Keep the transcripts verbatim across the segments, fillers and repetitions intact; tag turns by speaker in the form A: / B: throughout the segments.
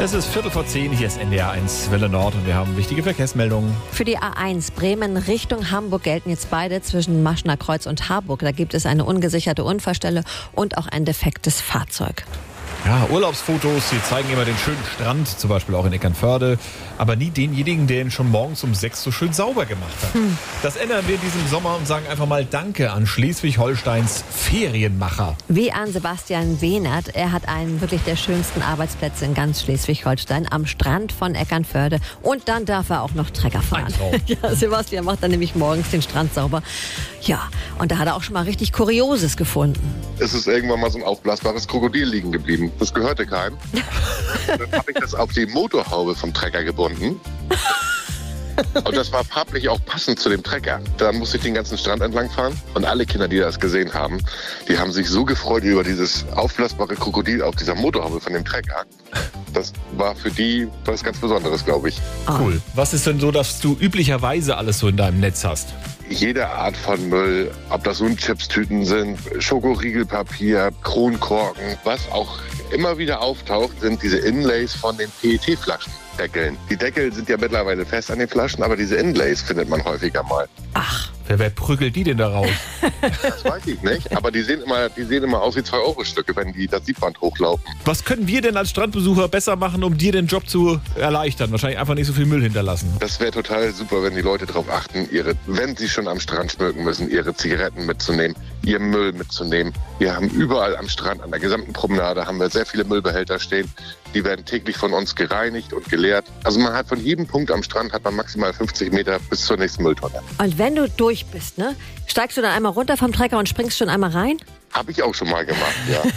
A: Es ist Viertel vor zehn, hier ist N D R eins Welle Nord und wir haben wichtige Verkehrsmeldungen.
B: Für die A eins Bremen Richtung Hamburg gelten jetzt beide zwischen Maschner Kreuz und Harburg. Da gibt es eine ungesicherte Unfallstelle und auch ein defektes Fahrzeug.
A: Ja, Urlaubsfotos, die zeigen immer den schönen Strand, zum Beispiel auch in Eckernförde, aber nie denjenigen, der ihn schon morgens um sechs so schön sauber gemacht hat. Hm. Das ändern wir in diesem Sommer und sagen einfach mal Danke an Schleswig-Holsteins Ferienmacher.
B: Wie an Sebastian Wehnert. Er hat einen wirklich der schönsten Arbeitsplätze in ganz Schleswig-Holstein am Strand von Eckernförde. Und dann darf er auch noch Trecker fahren. Ja, Sebastian macht dann nämlich morgens den Strand sauber. Ja, und da hat er auch schon mal richtig Kurioses gefunden.
C: Es ist irgendwann mal so ein aufblasbares Krokodil liegen geblieben. Das gehörte keinem. Dann habe ich das auf die Motorhaube vom Trecker gebunden. Und das war farblich auch passend zu dem Trecker. Da musste ich den ganzen Strand entlang fahren. Und alle Kinder, die das gesehen haben, die haben sich so gefreut über dieses aufblasbare Krokodil auf dieser Motorhaube von dem Trecker. Das war für die was ganz Besonderes, glaube ich.
A: Cool. Was ist denn so, dass du üblicherweise alles so in deinem Netz hast?
C: Jede Art von Müll, ob das nun Chipstüten sind, Schokoriegelpapier, Kronkorken, was auch immer wieder auftaucht, sind diese Inlays von den P E T-Flaschendeckeln. Die Deckel sind ja mittlerweile fest an den Flaschen, aber diese Inlays findet man häufiger mal.
A: Ach, wer, wer prügelt die denn da raus?
C: Das weiß ich nicht, aber die sehen immer, die sehen immer aus wie zwei Euro Stücke, wenn die das Siebband hochlaufen.
A: Was können wir denn als Strandbesucher besser machen, um dir den Job zu erleichtern? Wahrscheinlich einfach nicht so viel Müll hinterlassen.
C: Das wäre total super, wenn die Leute darauf achten, ihre, wenn sie schon am Strand schmücken müssen, ihre Zigaretten mitzunehmen, ihr Müll mitzunehmen. Wir haben überall am Strand, an der gesamten Promenade, haben wir sehr viele Müllbehälter stehen. Die werden täglich von uns gereinigt und geleert. Also man hat von jedem Punkt am Strand hat man maximal fünfzig Meter bis zur nächsten Mülltonne.
B: Und wenn du durch bist, ne, steigst du dann einmal runter vom Trecker und springst schon einmal rein?
C: Habe ich auch schon mal gemacht,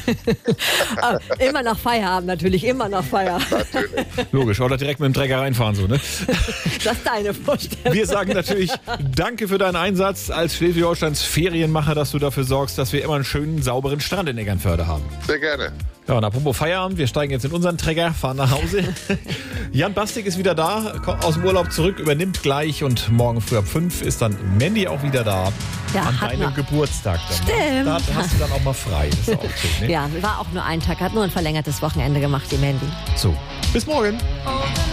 C: ja.
B: Immer nach Feierabend natürlich, immer nach Feierabend.
C: Natürlich.
A: Logisch, oder direkt mit dem Trecker reinfahren, so, ne?
B: Das ist deine Vorstellung.
A: Wir sagen natürlich Danke für deinen Einsatz als Schleswig-Holsteins Ferienmacher, dass du dafür sorgst, dass wir immer einen schönen, sauberen Strand in Eckernförde haben.
C: Sehr gerne.
A: Ja, und apropos Feierabend, wir steigen jetzt in unseren Trecker, fahren nach Hause. Jan Bastik ist wieder da, kommt aus dem Urlaub zurück, übernimmt gleich und morgen früh ab fünf ist dann Mandy auch wieder da.
B: Ja,
A: an
B: hat
A: deinem
B: noch-
A: Geburtstag dann.
B: Stimmt.
A: Da hast du dann auch mal frei. Das ist auch schön, ne?
B: Ja, war auch nur ein Tag, hat nur ein verlängertes Wochenende gemacht, die Mandy.
A: So, bis morgen.